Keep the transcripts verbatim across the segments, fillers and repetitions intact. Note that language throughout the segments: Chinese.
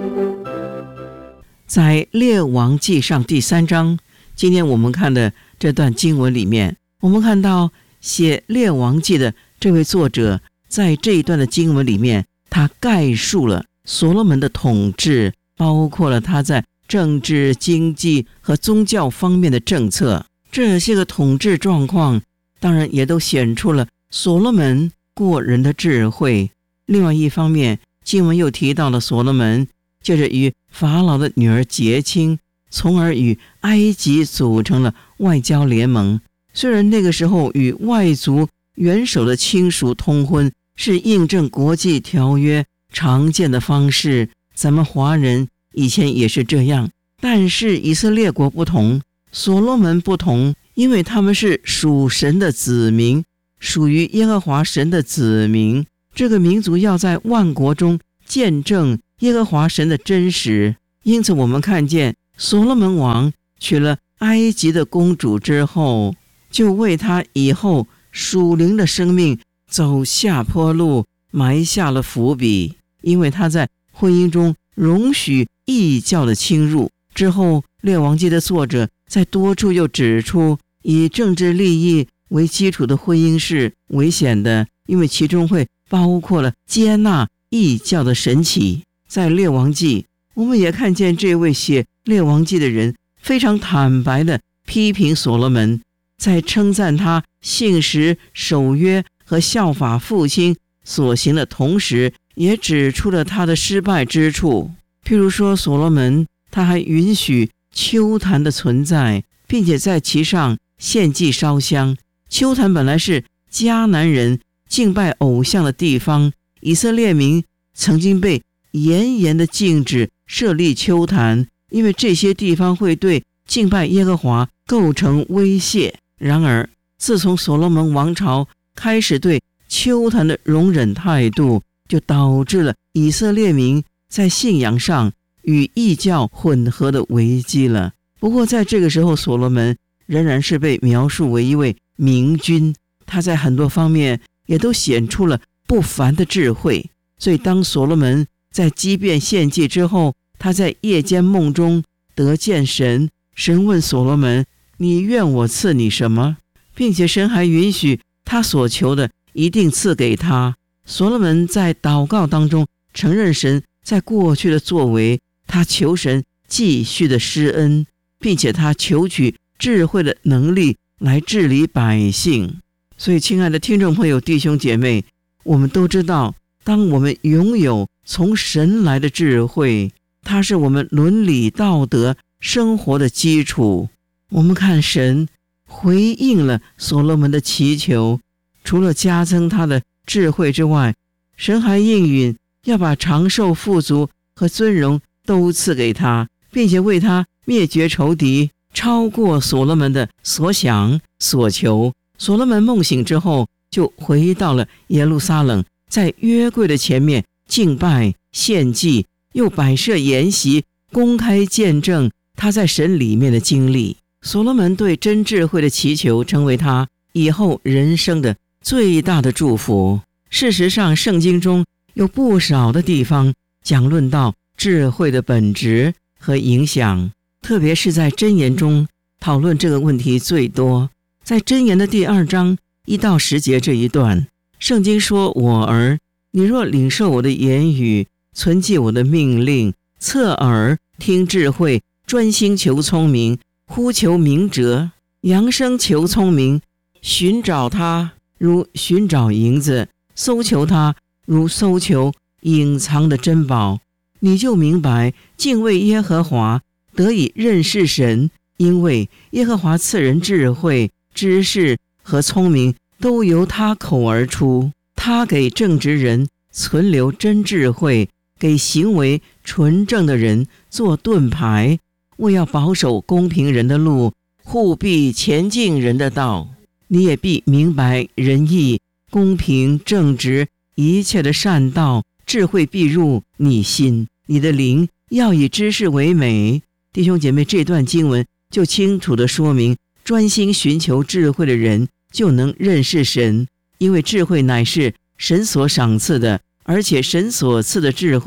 在列王纪上第三章，今天我们看的这段经文里面，我们看到写列王纪的这位作者在这一段的经文里面，他概述了所罗门的统治，包括了他在政治、经济和宗教方面的政策。这些个统治状况当然也都显出了所罗门过人的智慧。另外一方面，经文又提到了所罗门接着与法老的女儿结亲，从而与埃及组成了外交联盟。虽然那个时候与外族元首的亲属通婚是印证国际条约常见的方式，咱们华人以前也是这样，但是以色列国不同，所罗门不同，因为他们是属神的子民，属于耶和华神的子民，这个民族要在万国中见证耶和华神的真实。因此我们看见所罗门王娶了埃及的公主之后，就为他以后属灵的生命走下坡路埋下了伏笔。因为他在婚姻中容许异教的侵入之后，列王纪的作者在多处又指出，以政治利益为基础的婚姻是危险的，因为其中会包括了接纳异教的神奇。在列王纪，我们也看见这位写列王纪的人非常坦白地批评所罗门，在称赞他信实、守约和效法父亲所行的同时，也指出了他的失败之处。譬如说，所罗门他还允许丘坛的存在，并且在其上献祭烧香。丘坛本来是迦南人敬拜偶像的地方，以色列民曾经被严严的禁止设立丘坛，因为这些地方会对敬拜耶和华构成威胁。然而自从所罗门王朝开始对丘坛的容忍态度，就导致了以色列民在信仰上与异教混合的危机了。不过在这个时候，所罗门仍然是被描述为一位明君，他在很多方面也都显出了不凡的智慧。所以当所罗门在祭奠献祭之后，他在夜间梦中得见神，神问所罗门，你愿我赐你什么？并且神还允许他所求的一定赐给他。所罗门在祷告当中承认神在过去的作为，他求神继续的施恩，并且他求取智慧的能力来治理百姓。所以亲爱的听众朋友、弟兄姐妹，我们都知道，当我们拥有从神来的智慧，它是我们伦理道德生活的基础。我们看神回应了所罗门的祈求，除了加增他的智慧之外，神还应允要把长寿、富足和尊荣都赐给他，并且为他灭绝仇敌，超过所罗门的所想所求。所罗门梦醒之后，就回到了耶路撒冷，在约柜的前面敬拜献祭，又摆设筵席，公开见证他在神里面的经历。所罗门对真智慧的祈求，成为他以后人生的最大的祝福。事实上，圣经中有不少的地方讲论到智慧的本质和影响，特别是在箴言中讨论这个问题最多。在箴言的第二章一到十节这一段，圣经说，我儿，你若领受我的言语，存记我的命令，侧耳听智慧，专心求聪明，呼求明哲，扬声求聪明，寻找他如寻找银子，搜求他如搜求隐藏的珍宝，你就明白敬畏耶和华，得以认识神，因为耶和华赐人智慧、知识和聪明，都由他口而出。他给正直人存留真智慧，给行为纯正的人做盾牌，为要保守公平人的路，护庇前进人的道。你也必明白仁义、公平、正直一切的善道，智慧必入你心，你的灵要以知识为美。弟兄姐妹，这段经文就清楚地说明，专心寻求智慧的人就能认识神，因为智慧乃是神所赏赐的，而且神所赐的智慧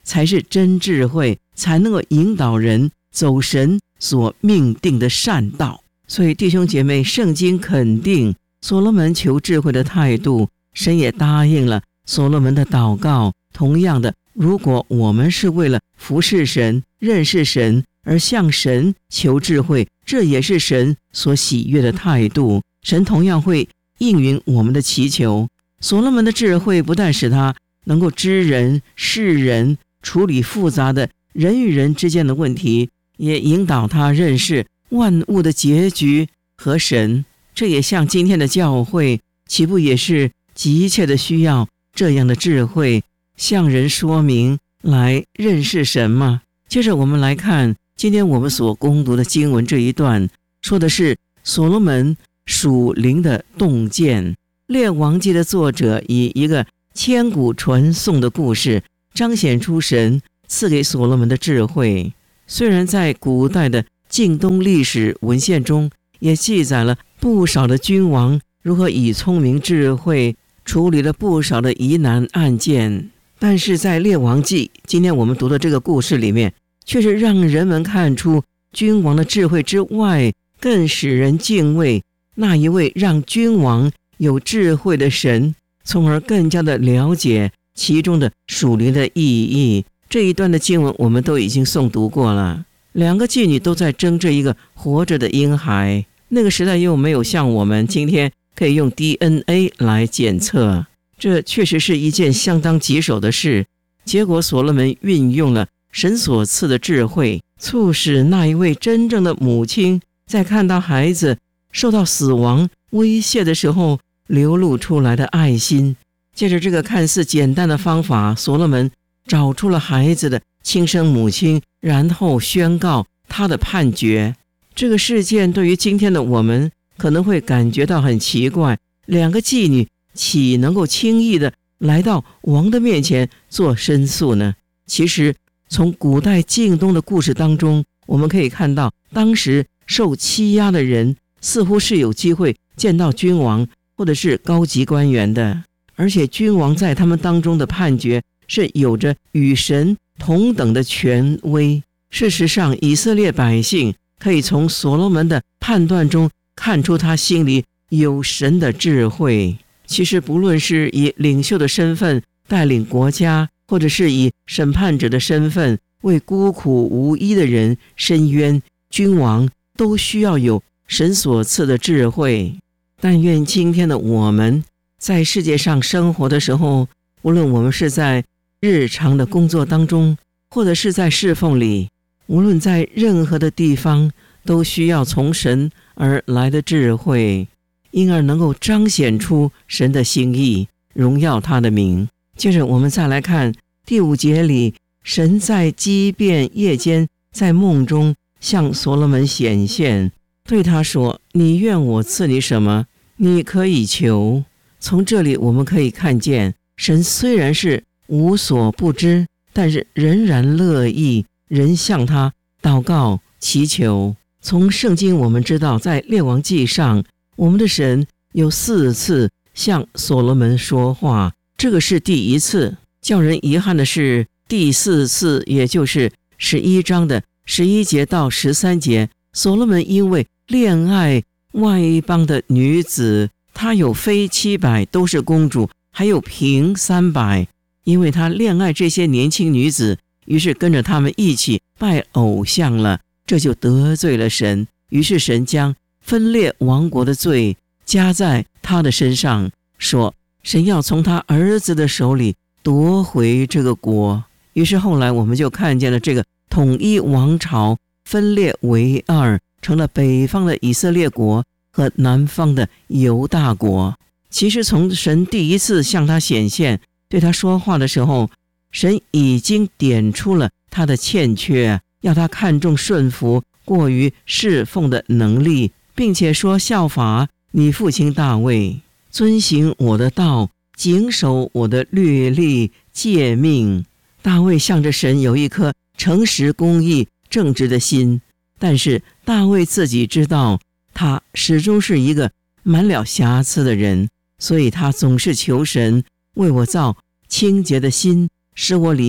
才是真智慧，才能够引导人走神所命定的善道。所以弟兄姐妹，圣经肯定所罗门求智慧的态度，神也答应了所罗门的祷告。同样的，如果我们是为了服侍神、认识神而向神求智慧，这也是神所喜悦的态度。神同样会应允我们的祈求。所罗门的智慧不但使他能够知人、识人，处理复杂的人与人之间的问题，也引导他认识万物的结局和神。这也像今天的教会，岂不也是急切的需要这样的智慧，向人说明来认识神吗？接着我们来看今天我们所攻读的经文这一段，说的是所罗门属灵的洞见。列王记的作者以一个千古传颂的故事，彰显出神赐给所罗门的智慧。虽然在古代的近东历史文献中也记载了不少的君王如何以聪明智慧处理了不少的疑难案件，但是在列王记今天我们读的这个故事里面，却是让人们看出君王的智慧之外，更使人敬畏那一位让君王有智慧的神，从而更加的了解其中的属灵的意义。这一段的经文我们都已经诵读过了。两个妓女都在争这一个活着的婴孩，那个时代又没有像我们今天可以用 D N A 来检测，这确实是一件相当棘手的事。结果所罗门运用了神所赐的智慧，促使那一位真正的母亲在看到孩子受到死亡威胁的时候流露出来的爱心。借着这个看似简单的方法，所罗门找出了孩子的亲生母亲，然后宣告他的判决。这个事件对于今天的我们可能会感觉到很奇怪，两个妓女岂能够轻易的来到王的面前做申诉呢？其实从古代近东的故事当中，我们可以看到当时受欺压的人似乎是有机会见到君王或者是高级官员的，而且君王在他们当中的判决是有着与神同等的权威。事实上，以色列百姓可以从所罗门的判断中看出他心里有神的智慧。其实不论是以领袖的身份带领国家，或者是以审判者的身份为孤苦无依的人伸冤，君王都需要有神所赐的智慧。但愿今天的我们在世界上生活的时候，无论我们是在日常的工作当中，或者是在侍奉里，无论在任何的地方，都需要从神而来的智慧，因而能够彰显出神的心意，荣耀他的名。接着我们再来看第五节里，神在畸变夜间在梦中向所罗门显现，对他说，你愿我赐你什么，你可以求。从这里我们可以看见，神虽然是无所不知，但是仍然乐意人向他祷告祈求。从圣经我们知道，在列王记上，我们的神有四次向所罗门说话，这个是第一次。叫人遗憾的是，第四次，也就是十一章的十一节到十三节，所罗门因为恋爱外邦的女子，他有妃七百，都是公主，还有嫔三百，因为他恋爱这些年轻女子，于是跟着他们一起拜偶像了，这就得罪了神。于是神将分裂王国的罪加在他的身上，说神要从他儿子的手里夺回这个国。于是后来我们就看见了这个统一王朝分裂为二，成了北方的以色列国和南方的犹大国。其实从神第一次向他显现对他说话的时候，神已经点出了他的欠缺，要他看重顺服过于侍奉的能力，并且说效法你父亲大卫，遵行我的道，谨守我的律例诫命。大卫向着神有一颗诚实公义正直的心，但是大卫自己知道他始终是一个满了瑕疵的人，所以他总是求神为我造清洁的心，使我里面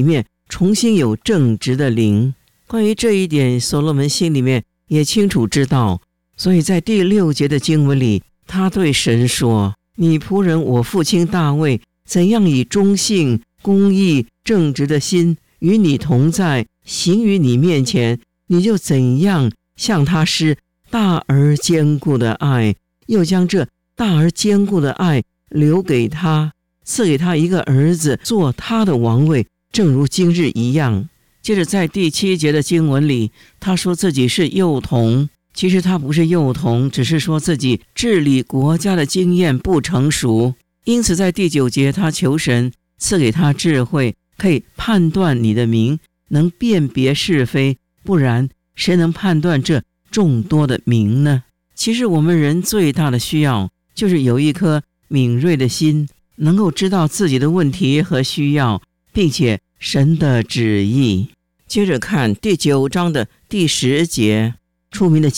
重新有正直的灵。关于这一点，所罗门心里面也清楚知道，所以在第六节的经文里，他对神说：你仆人我父亲大卫怎样以忠信、公义、正直的心与你同在，行于你面前，你就怎样向他施大而坚固的爱，又将这大而坚固的爱留给他，赐给他一个儿子做他的王位，正如今日一样。接着在第七节的经文里，他说自己是幼童，其实他不是幼童，只是说自己治理国家的经验不成熟。因此在第九节，他求神赐给他智慧，可以判断你的名，能辨别是非，不然谁能判断这众多的名呢？其实我们人最大的需要就是有一颗敏锐的心，能够知道自己的问题和需要，并且神的旨意。接着看第九章的第十节，出名的